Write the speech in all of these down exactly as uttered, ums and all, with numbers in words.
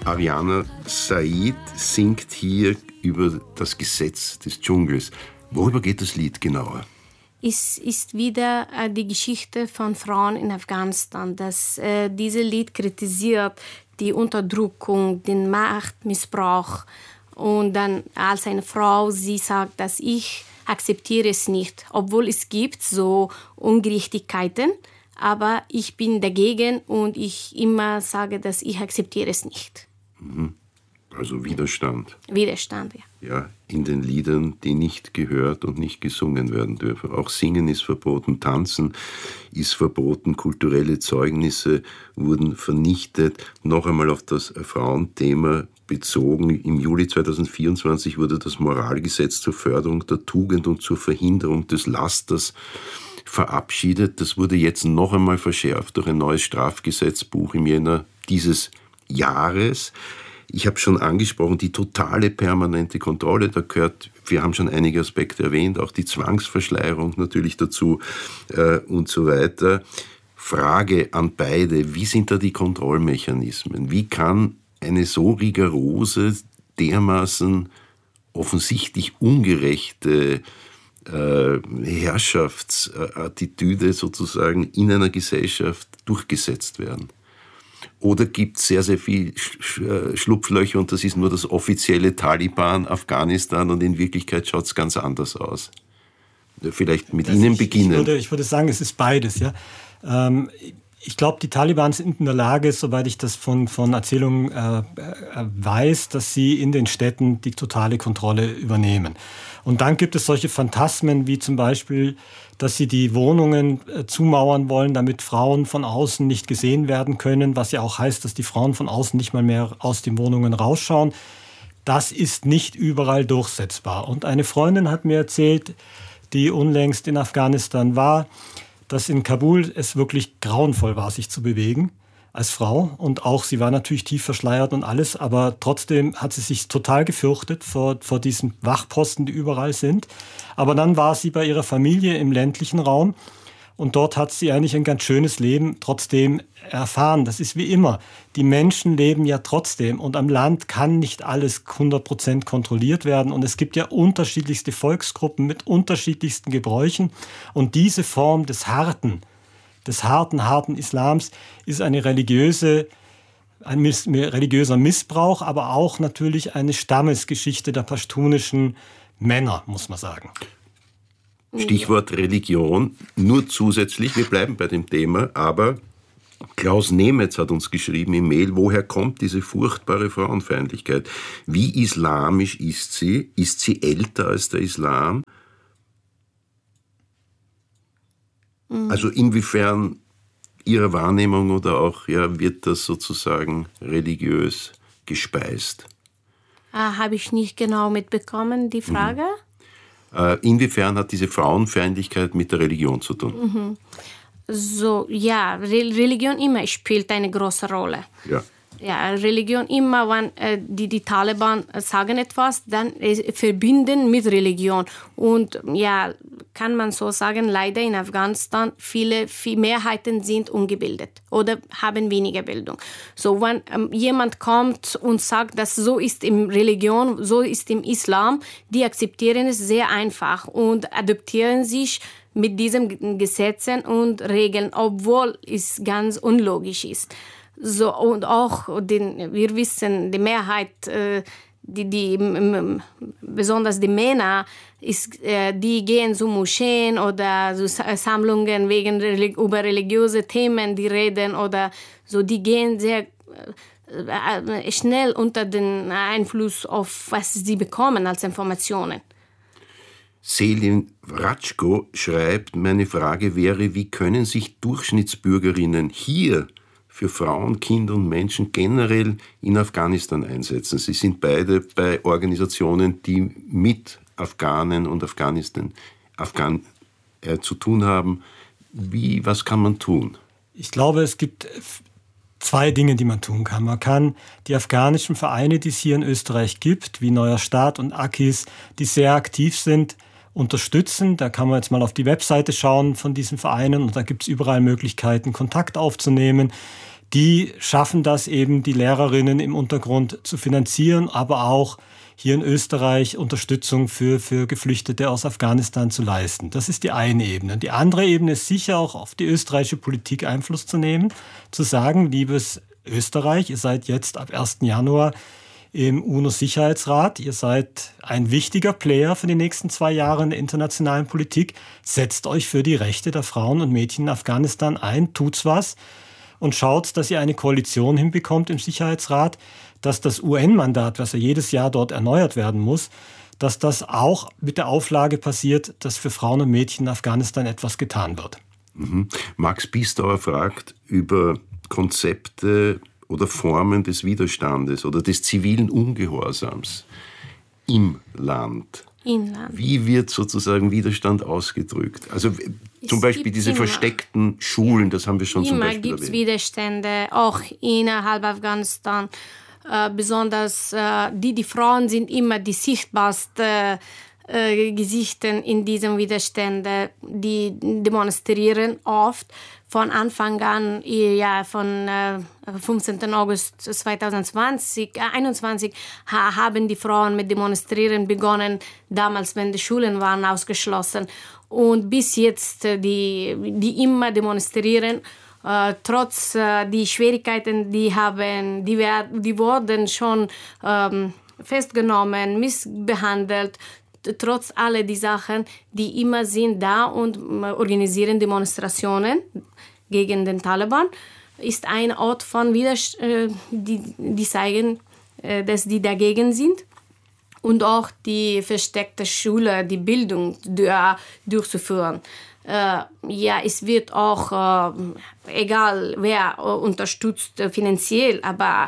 Ariana Said singt hier über das Gesetz des Dschungels. Worüber geht das Lied genauer? Es ist wieder äh, die Geschichte von Frauen in Afghanistan, dass äh, dieses Lied kritisiert die Unterdrückung, den Machtmissbrauch. Und dann als eine Frau, sie sagt, dass ich akzeptiere es nicht, obwohl es gibt so Ungerechtigkeiten, aber ich bin dagegen und ich immer sage, dass ich akzeptiere es nicht. Also Widerstand. Widerstand, ja. Ja, in den Liedern, die nicht gehört und nicht gesungen werden dürfen. Auch Singen ist verboten, Tanzen ist verboten, kulturelle Zeugnisse wurden vernichtet. Noch einmal auf das Frauenthema bezogen. Im Juli zweitausendvierundzwanzig wurde das Moralgesetz zur Förderung der Tugend und zur Verhinderung des Lasters verabschiedet. Das wurde jetzt noch einmal verschärft durch ein neues Strafgesetzbuch im Jänner dieses Jahres. Ich habe schon angesprochen, die totale permanente Kontrolle, da gehört, wir haben schon einige Aspekte erwähnt, auch die Zwangsverschleierung natürlich dazu äh, und so weiter. Frage an beide, wie sind da die Kontrollmechanismen? Wie kann eine so rigorose, dermaßen offensichtlich ungerechte äh, Herrschaftsattitüde sozusagen in einer Gesellschaft durchgesetzt werden? Oder gibt es sehr, sehr viel Schlupflöcher und das ist nur das offizielle Taliban Afghanistan und in Wirklichkeit schaut es ganz anders aus? Vielleicht mit also Ihnen ich, beginnen. Ich würde, ich würde sagen, es ist beides. Ja. Ähm, ich glaube, die Taliban sind in der Lage, soweit ich das von, von Erzählungen äh, weiß, dass sie in den Städten die totale Kontrolle übernehmen. Und dann gibt es solche Phantasmen wie zum Beispiel, dass sie die Wohnungen äh, zumauern wollen, damit Frauen von außen nicht gesehen werden können, was ja auch heißt, dass die Frauen von außen nicht mal mehr aus den Wohnungen rausschauen. Das ist nicht überall durchsetzbar. Und eine Freundin hat mir erzählt, die unlängst in Afghanistan war, dass in Kabul es wirklich grauenvoll war, sich zu bewegen als Frau. Und auch sie war natürlich tief verschleiert und alles, aber trotzdem hat sie sich total gefürchtet vor, vor diesen Wachposten, die überall sind. Aber dann war sie bei ihrer Familie im ländlichen Raum und dort hat sie eigentlich ein ganz schönes Leben trotzdem erfahren. Das ist wie immer. Die Menschen leben ja trotzdem und am Land kann nicht alles hundert Prozent kontrolliert werden. Und es gibt ja unterschiedlichste Volksgruppen mit unterschiedlichsten Gebräuchen. Und diese Form des harten, des harten, harten Islams ist eine religiöse, ein miss, religiöser Missbrauch, aber auch natürlich eine Stammesgeschichte der pashtunischen Männer, muss man sagen. Stichwort Religion, nur zusätzlich, wir bleiben bei dem Thema, aber Klaus Nemetz hat uns geschrieben im Mail, woher kommt diese furchtbare Frauenfeindlichkeit? Wie islamisch ist sie? Ist sie älter als der Islam? Mhm. Also inwiefern Ihrer Wahrnehmung oder auch ja, wird das sozusagen religiös gespeist? Ah, habe ich nicht genau mitbekommen, die Frage. Mhm. Inwiefern hat diese Frauenfeindlichkeit mit der Religion zu tun? Mhm. So, ja, Religion immer spielt eine große Rolle. Ja. Ja, Religion immer, wenn äh, die, die Taliban sagen etwas, dann äh, verbinden mit Religion. Und ja, kann man so sagen, leider in Afghanistan viele, viele Mehrheiten sind ungebildet oder haben weniger Bildung. So, wenn ähm, jemand kommt und sagt, dass so ist in Religion, so ist im Islam, die akzeptieren es sehr einfach und adaptieren sich mit diesen Gesetzen und Regeln, obwohl es ganz unlogisch ist. So, und auch, den, wir wissen, die Mehrheit, äh, die, die, m, besonders die Männer, ist, äh, die gehen zu Moscheen oder zu Sammlungen wegen religi- über religiöse Themen, die reden oder so, die gehen sehr äh, schnell unter den Einfluss auf, was sie bekommen als Informationen. Selin Ratschko schreibt, meine Frage wäre, wie können sich Durchschnittsbürgerinnen hier für Frauen, Kinder und Menschen generell in Afghanistan einsetzen? Sie sind beide bei Organisationen, die mit Afghanen und Afghanistan Afghan, äh, zu tun haben. Wie, was kann man tun? Ich glaube, es gibt zwei Dinge, die man tun kann. Man kann die afghanischen Vereine, die es hier in Österreich gibt, wie Neuer Start und Akis, die sehr aktiv sind, unterstützen. Da kann man jetzt mal auf die Webseite schauen von diesen Vereinen und da gibt es überall Möglichkeiten, Kontakt aufzunehmen. Die schaffen das eben, die Lehrerinnen im Untergrund zu finanzieren, aber auch hier in Österreich Unterstützung für, für Geflüchtete aus Afghanistan zu leisten. Das ist die eine Ebene. Die andere Ebene ist sicher auch auf die österreichische Politik Einfluss zu nehmen, zu sagen, liebes Österreich, ihr seid jetzt ab ersten Januar im UNO-Sicherheitsrat, ihr seid ein wichtiger Player für die nächsten zwei Jahre in der internationalen Politik, setzt euch für die Rechte der Frauen und Mädchen in Afghanistan ein, tut's was und schaut, dass ihr eine Koalition hinbekommt im Sicherheitsrat, dass das U N-Mandat, was ja jedes Jahr dort erneuert werden muss, dass das auch mit der Auflage passiert, dass für Frauen und Mädchen in Afghanistan etwas getan wird. Mhm. Max Biestauer fragt über Konzepte oder Formen des Widerstandes oder des zivilen Ungehorsams im Land. Inland. Wie wird sozusagen Widerstand ausgedrückt? Also Es zum Beispiel gibt diese immer- versteckten Schulen, das haben wir schon zum Immer Beispiel gibt es erwähnt. Widerstände, auch innerhalb Afghanistan. Äh, besonders äh, die, die Frauen sind immer die sichtbarsten äh, Gesichter in diesen Widerständen. Die demonstrieren oft von Anfang an, ja, von äh, fünfzehnten August zweitausendzwanzig, äh, einundzwanzig ha, haben die Frauen mit Demonstrieren begonnen, damals, wenn die Schulen waren ausgeschlossen. Und bis jetzt, äh, die, die immer demonstrieren, äh, trotz äh, die Schwierigkeiten, die haben, die, wer, die wurden schon ähm, festgenommen, missbehandelt, trotz aller die Sachen, die immer sind da und äh, organisieren Demonstrationen gegen den Taliban, ist ein Ort von Widerstand, äh, die, die zeigen, äh, dass die dagegen sind. Und auch die versteckte Schule, die Bildung durch, durchzuführen. Äh, ja, es wird auch, äh, egal wer äh, unterstützt äh, finanziell, aber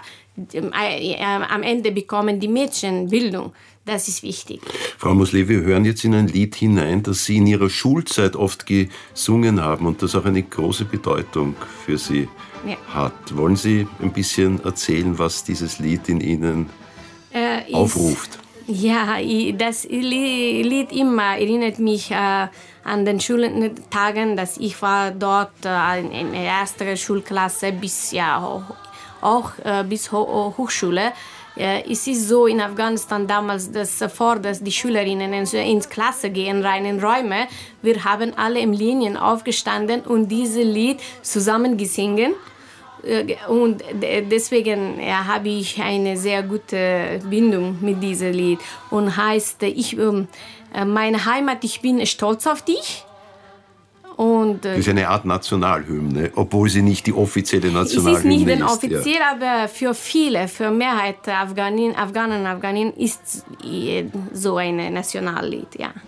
äh, äh, am Ende bekommen die Mädchen Bildung. Das ist wichtig. Frau Mosleh, wir hören jetzt in ein Lied hinein, das Sie in Ihrer Schulzeit oft gesungen haben und das auch eine große Bedeutung für Sie Ja. hat. Wollen Sie ein bisschen erzählen, was dieses Lied in Ihnen Äh, ist, aufruft? Ja, ich- das Li- Lied immer erinnert mich äh, an den Schultagen, dass ich war dort äh, in, in der ersten Schulklasse bis ja auch, auch äh, bis Ho Hochschule. Äh, es ist so in Afghanistan damals, dass äh, vor dass die Schülerinnen ins, ins Klasse gehen, rein in Räume, wir haben alle in Linien aufgestanden und dieses Lied zusammen gesungen. Und deswegen ja, habe ich eine sehr gute Bindung mit diesem Lied. Und heißt, ich, meine Heimat, ich bin stolz auf dich. Und, Das ist eine Art Nationalhymne, obwohl sie nicht die offizielle Nationalhymne ist. Es ist nicht den ja. offiziell, aber für viele, für Mehrheit Afghanen, Afghanen, Afghanen ist so ein Nationallied, ja.